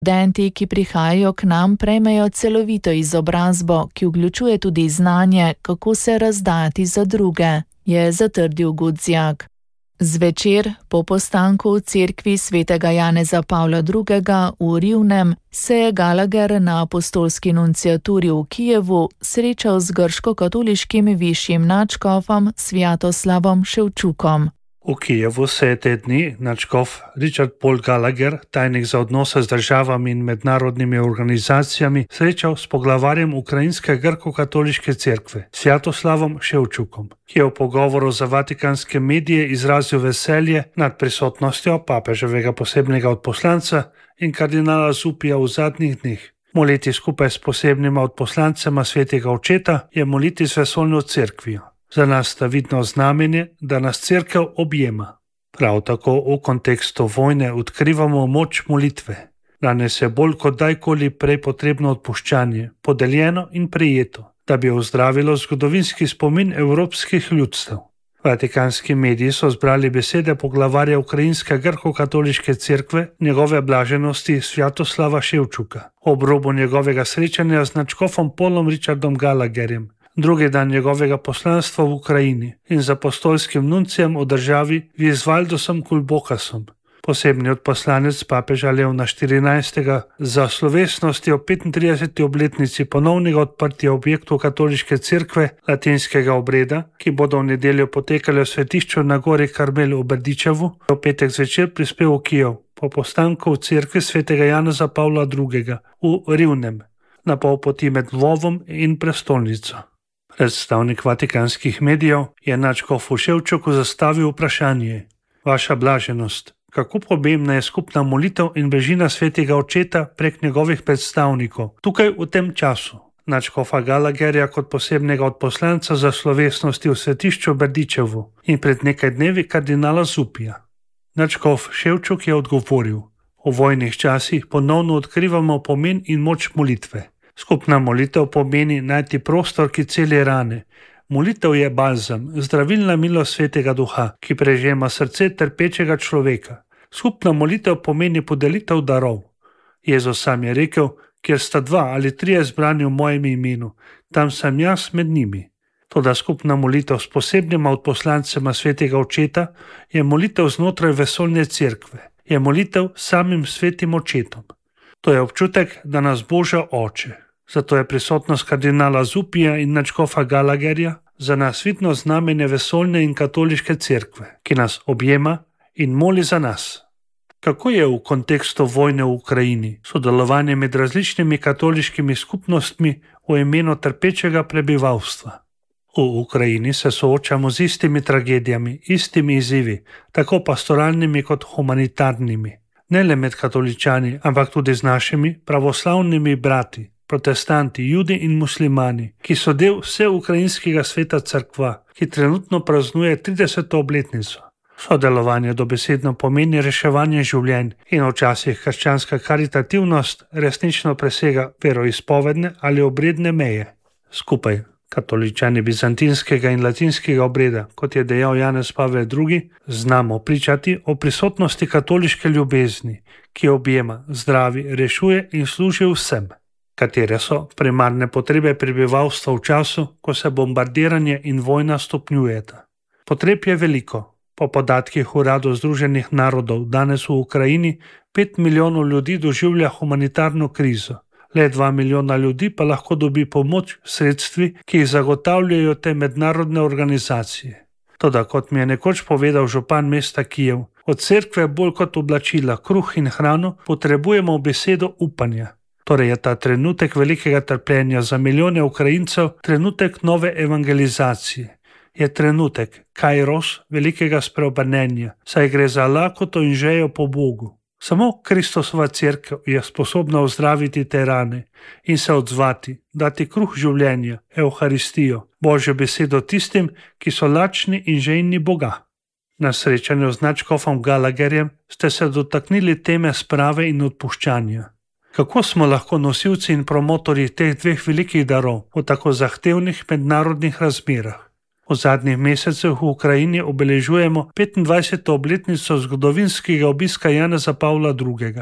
Študenti, ki prihajajo k nam, prejmejo celovito izobrazbo, ki vključuje tudi znanje, kako se razdati za druge, je zatrdil Gudzjak. Zvečer, po postanku v cerkvi svetega Janeza Pavla II. V Rivnem, se je Gallagher na apostolski nunciaturi v Kijevu srečal z grško-katoliškim višjim nadškofom Sviatoslavom Ševčukom. V Kijevu se je te dni nadškof Richard Paul Gallagher, tajnik za odnose z državami in mednarodnimi organizacijami, srečal s poglavarjem ukrajinske grko-katoliške cerkve, Sviatoslavom Ševčukom, ki je v pogovoru za vatikanske medije izrazil veselje nad prisotnostjo papeževega posebnega odposlanca in kardinala Zupija v zadnjih dneh. Moliti skupaj s posebnima odposlancema svetega očeta je moliti z vesoljno cerkvijo. Za nas sta vidno znamenje, da nas cerkev objema. Prav tako v kontekstu vojne odkrivamo moč molitve. Danes je bolj kot dajkoli prej potrebno odpuščanje, podeljeno in prijeto, da bi ozdravilo zgodovinski spomin evropskih ljudstev. Vatikanski mediji so zbrali besede poglavarja ukrajinske grko-katoliške cerkve, njegove blaženosti Sviatoslava Ševčuka, ob robu njegovega srečanja z nadškofom Paulom Richardom Gallagherjem, drugi dan njegovega poslanstva v Ukrajini in z apostolskim nuncijem v državi Visvaldosom Kulbokasom. Posebni odposlanec papeža Leona XIV. Za slovesnosti o 35. obletnici ponovnega odprtja objektov katoliške cerkve latinskega obreda, ki bodo v nedeljo potekali v svetišču na gori Karmel v Berdičevu, v petek zvečer prispel v Kijev po postanku v cerkvi svetega Janeza Pavla II. V Rivnem, na pol poti med Lvovom in prestolnico. Predstavnik vatikanskih medijev je nadškofu Ševčuku zastavil vprašanje: Vaša blaženost, kako pomembna je skupna molitev in bežina svetega očeta prek njegovih predstavnikov tukaj v tem času? Nadškofa Gallagherja kot posebnega odposlanca za slovesnosti v svetišču Berdičevu in pred nekaj dnevi kardinala Zupija. Nadškof Ševčuk je odgovoril: V vojnih časih ponovno odkrivamo pomen in moč molitve. Skupna molitev pomeni najti prostor, ki celi rane. Molitev je balzam, zdravilna milost svetega duha, ki prežema srce trpečega človeka. Skupna molitev pomeni podelitev darov. Jezus sam je rekel: Kjer sta dva ali trije zbrani v mojem imenu, tam sem jaz med njimi. Toda skupna molitev s posebnima odposlancema svetega očeta je molitev znotraj vesoljne cerkve, je molitev samim svetim očetom. To je občutek, da nas boža oče. Zato je prisotnost kardinala Zupija in nadškofa Gallagherja za nas vidno znamenje vesoljne in katoliške cerkve, ki nas objema in moli za nas. Kako je v kontekstu vojne v Ukrajini sodelovanje med različnimi katoliškimi skupnostmi v imenu trpečega prebivalstva? V Ukrajini se soočamo z istimi tragedijami, istimi izzivi, tako pastoralnimi kot humanitarnimi. Ne le med katoličani, ampak tudi z našimi pravoslavnimi brati, protestanti, judi in muslimani, ki so del vseukrajinskega sveta cerkva, ki trenutno praznuje 30. obletnico. Sodelovanje dobesedno pomeni reševanje življenj in včasih krščanska karitativnost resnično presega veroizpovedne ali obredne meje. Skupaj, katoličani bizantinskega in latinskega obreda, kot je dejal Janez Pavel II., znamo pričati o prisotnosti katoliške ljubezni, ki objema, zdravi, rešuje in služi vsem. Katere so primarne potrebe prebivalstva v času, ko se bombardiranje in vojna stopnjujeta. Potreb je veliko. Po podatkih Uradu Združenih narodov danes v Ukrajini 5 milijonov ljudi doživlja humanitarno krizo. Le 2 milijona ljudi pa lahko dobi pomoč sredstvi, ki jih zagotavljajo te mednarodne organizacije. Toda, kot mi je nekoč povedal župan mesta Kijev, od cerkve bolj kot oblačila, kruh in hrano potrebujemo besedo upanja. Torej je ta trenutek velikega trpljenja za milijone Ukrajincev trenutek nove evangelizacije. Je trenutek, kairos, velikega spreobrnenja, saj gre za lakoto in žejo po Bogu. Samo Kristusova cerkev je sposobna ozdraviti te rane in se odzvati, dati kruh življenja, Evharistijo, Božjo besedo tistim, ki so lačni in žejni Boga. Na srečanju z nadškofom Gallagherjem ste se dotaknili teme sprave in odpuščanja. Kako smo lahko nosilci in promotorji teh dveh velikih darov v tako zahtevnih mednarodnih razmerah? V zadnjih mesecih v Ukrajini obeležujemo 25. obletnico zgodovinskega obiska Janeza Pavla II.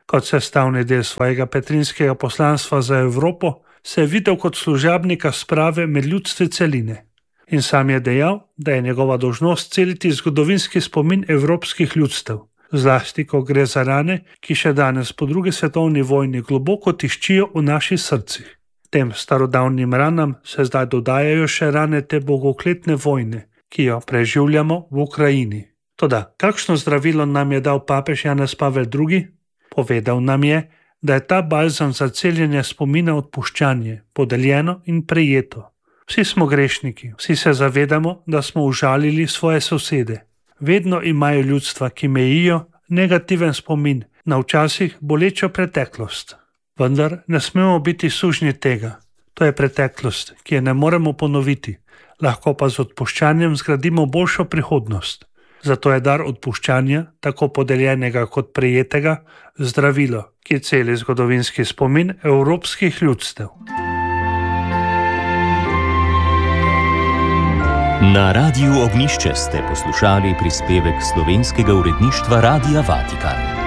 Kot sestavni del svojega petrinskega poslanstva za Evropo se je videl kot služabnika sprave med ljudstvi celine. In sam je dejal, da je njegova dolžnost celiti zgodovinski spomin evropskih ljudstev, zlasti ko gre za rane, ki še danes po drugi svetovni vojni globoko tiščijo v naših srcih. Tem starodavnim ranam se zdaj dodajajo še rane te bogokletne vojne, ki jo preživljamo v Ukrajini. Toda, kakšno zdravilo nam je dal papež Janez Pavel II? Povedal nam je, da je ta balzam za celjenje spomina odpuščanje, podeljeno in prejeto. Vsi smo grešniki, vsi se zavedamo, da smo užalili svoje sosede. Vedno imajo ljudstva, ki mejijo, negativen spomin na včasih bolečo preteklost. Vendar ne smemo biti sužnji tega. To je preteklost, ki je ne moremo ponoviti, lahko pa z odpuščanjem zgradimo boljšo prihodnost. Zato je dar odpuščanja, tako podeljenega kot prejetega, zdravilo, ki celi zgodovinski spomin evropskih ljudstev. Na Radiu Ognjišče ste poslušali prispevek slovenskega uredništva Radia Vatikan.